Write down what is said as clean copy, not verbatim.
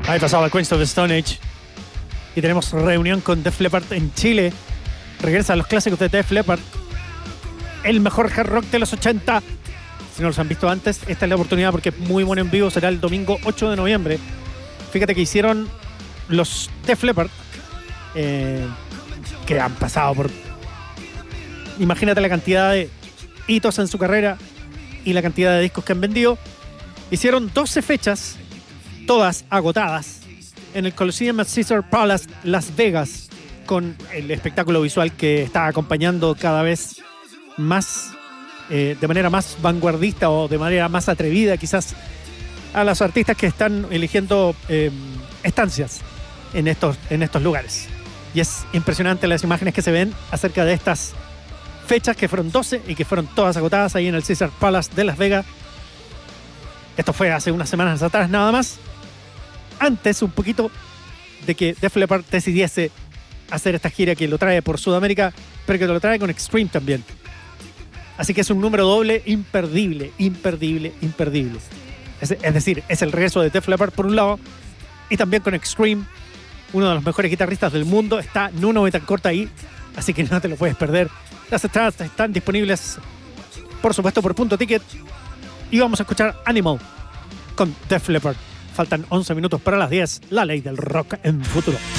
Ahí pasaba Queens of the Stone Age. Y tenemos reunión con Def Leppard en Chile. Regresan los clásicos de Def Leppard. El mejor hard rock de los 80. Si no los han visto antes, esta es la oportunidad porque es muy bueno en vivo. Será el domingo 8 de noviembre. Fíjate que hicieron los Def Leppard, que han pasado por... Imagínate la cantidad de hitos en su carrera y la cantidad de discos que han vendido. Hicieron 12 fechas, todas agotadas, en el Coliseum at Caesars Palace, Las Vegas, con el espectáculo visual que está acompañando cada vez más, de manera más vanguardista o de manera más atrevida quizás, a los artistas que están eligiendo estancias en estos lugares. Y es impresionante las imágenes que se ven acerca de estas fechas, que fueron 12 y que fueron todas agotadas ahí en el Caesars Palace de Las Vegas. Esto fue hace unas semanas atrás nada más, antes un poquito de que Def Leppard decidiese hacer esta gira que lo trae por Sudamérica, pero que lo trae con Extreme también. Así que es un número doble imperdible, imperdible, imperdible. Es decir, es el regreso de Def Leppard por un lado, y también con Extreme, uno de los mejores guitarristas del mundo. Está Nuno Betancourt ahí, así que no te lo puedes perder. Las entradas están disponibles, por supuesto, por Punto Ticket. Y vamos a escuchar Animal con Def Leppard. Faltan 11 minutos para las 10. La ley del rock en Futuro.